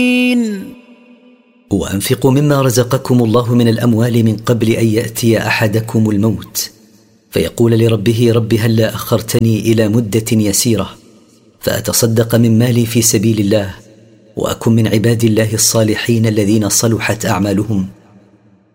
وأنفقوا مما رزقكم الله من الأموال من قبل أن يأتي أحدكم الموت فيقول لربه رب هلا أخرتني إلى مدة يسيرة فأتصدق من مالي في سبيل الله وأكن من عباد الله الصالحين الذين صلحت أعمالهم